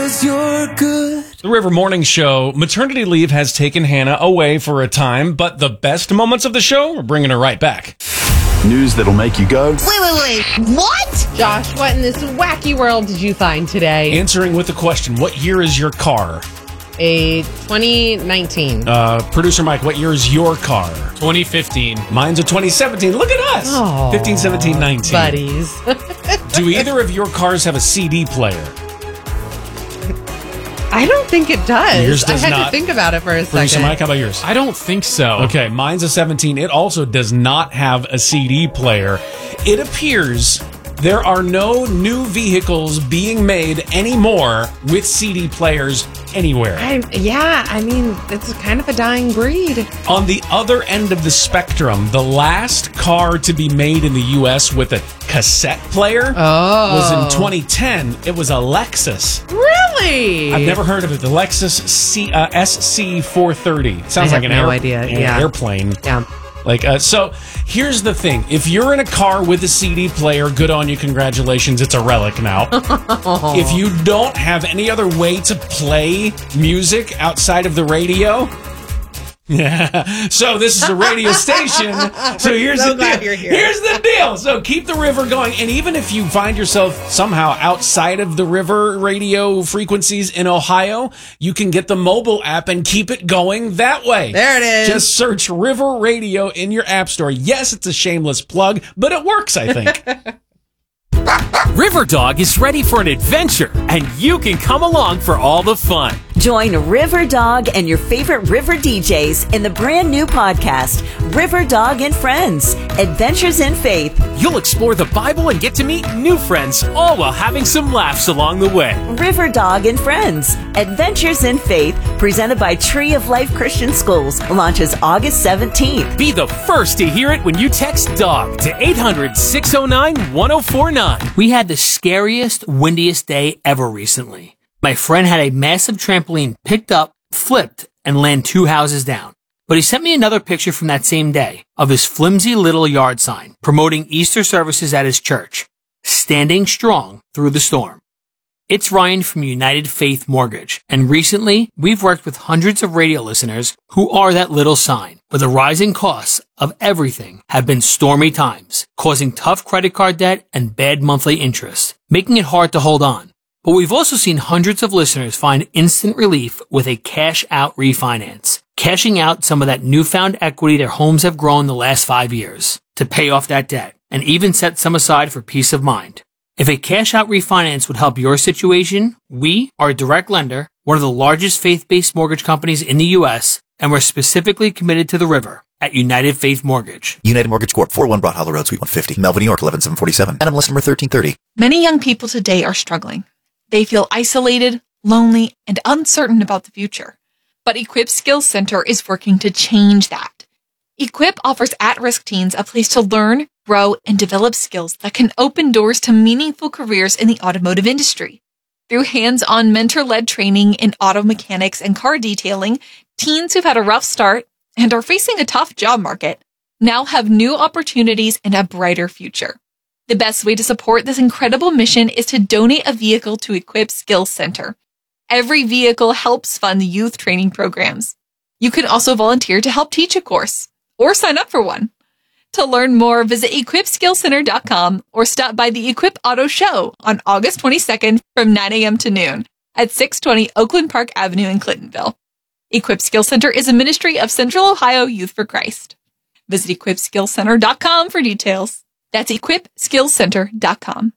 You're good. The River Morning Show, maternity leave has taken Hannah away for a time, but the best moments of the show, we're bringing her right back. News that'll make you go, Wait. What? Josh, what in this wacky world did you find today? Answering with the question, what year is your car? A 2019. Producer Mike, what year is your car? 2015. Mine's a 2017. Look at us. Oh, 15, 17, 19. buddies. Do either of your cars have a CD player? I don't think it does. Yours does I had not. to think about it for a Producer second. Mike, how about yours? I don't think so. Okay, mine's a 17. It also does not have a CD player. It appears there are no new vehicles being made anymore with CD players anywhere. It's kind of a dying breed. On the other end of the spectrum, the last car to be made in the U.S. with a cassette player was in 2010. It was a Lexus. Really? I've never heard of it. The Lexus SC430. Sounds I like have an no idea. Yeah. airplane. Yeah. So here's the thing. If you're in a car with a CD player, good on you. Congratulations. It's a relic now. If you don't have any other way to play music outside of the radio, so this is a radio station. So here's the glad deal. you're here. Here's the deal. So keep the river going. And even if you find yourself somehow outside of the river radio frequencies in Ohio, you can get the mobile app and keep it going that way. There it is. Just search River Radio in your app store. Yes, it's a shameless plug, but it works, I think. River Dog is ready for an adventure, and you can come along for all the fun. Join River Dog and your favorite river DJs in the brand new podcast, River Dog and Friends, Adventures in Faith. You'll explore the Bible and get to meet new friends, all while having some laughs along the way. River Dog and Friends, Adventures in Faith, presented by Tree of Life Christian Schools, launches August 17th. Be the first to hear it when you text DOG to 800-609-1049. We had the scariest, windiest day ever recently. My friend had a massive trampoline picked up, flipped, and land 2 houses down. But he sent me another picture from that same day of his flimsy little yard sign promoting Easter services at his church, standing strong through the storm. It's Ryan from United Faith Mortgage, and recently we've worked with hundreds of radio listeners who are that little sign, where the rising costs of everything have been stormy times, causing tough credit card debt and bad monthly interest, making it hard to hold on. But we've also seen hundreds of listeners find instant relief with a cash-out refinance, cashing out some of that newfound equity their homes have grown the last 5 years to pay off that debt, and even set some aside for peace of mind. If a cash-out refinance would help your situation, we are a direct lender, one of the largest faith-based mortgage companies in the U.S., and we're specifically committed to the river at United Faith Mortgage. United Mortgage Corp., 401 Broad Hollow Road, Suite 150, Melvin, New York, 11747. NMLS number 1330. Many young people today are struggling. They feel isolated, lonely, and uncertain about the future. But Equip Skills Center is working to change that. Equip offers at-risk teens a place to learn, grow, and develop skills that can open doors to meaningful careers in the automotive industry. Through hands-on mentor-led training in auto mechanics and car detailing, teens who've had a rough start and are facing a tough job market now have new opportunities and a brighter future. The best way to support this incredible mission is to donate a vehicle to Equip Skills Center. Every vehicle helps fund the youth training programs. You can also volunteer to help teach a course or sign up for one. To learn more, visit equipskillcenter.com or stop by the Equip Auto Show on August 22nd from 9 a.m. to noon at 620 Oakland Park Avenue in Clintonville. Equip Skills Center is a ministry of Central Ohio Youth for Christ. Visit equipskillcenter.com for details. That's equipskillcenter.com.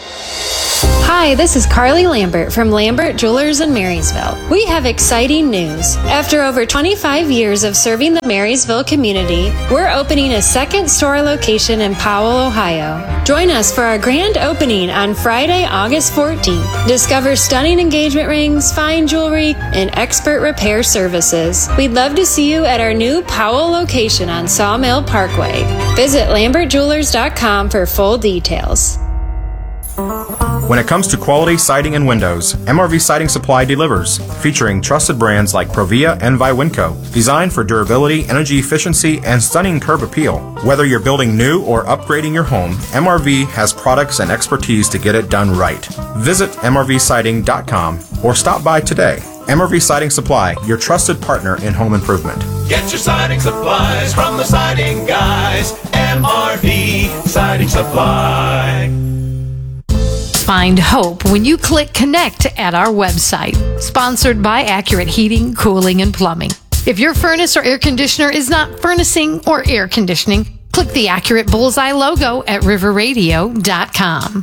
Hi, this is Carly Lambert from Lambert Jewelers in Marysville. We have exciting news. After over 25 years of serving the Marysville community, we're opening a second store location in Powell, Ohio. Join us for our grand opening on Friday, August 14th. Discover stunning engagement rings, fine jewelry, and expert repair services. We'd love to see you at our new Powell location on Sawmill Parkway. Visit lambertjewelers.com for full details. When it comes to quality siding and windows, MRV Siding Supply delivers, featuring trusted brands like Provia and Viwinco, designed for durability, energy efficiency, and stunning curb appeal. Whether you're building new or upgrading your home, MRV has products and expertise to get it done right. Visit MRVsiding.com or stop by today. MRV Siding Supply, your trusted partner in home improvement. Get your siding supplies from the siding guys. MRV Siding Supply. Find hope when you click connect at our website. Sponsored by Accurate Heating, Cooling, and Plumbing. If your furnace or air conditioner is not furnacing or air conditioning, click the Accurate Bullseye logo at riverradio.com.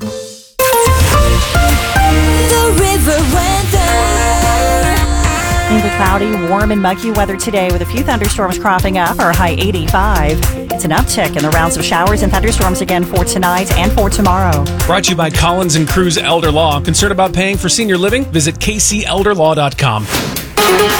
The River Weather. Mainly cloudy, warm, and muggy weather today with a few thunderstorms cropping up. Our high 85. It's an uptick in the rounds of showers and thunderstorms again for tonight and for tomorrow. Brought to you by Collins and Cruz Elder Law. Concerned about paying for senior living? Visit kcelderlaw.com.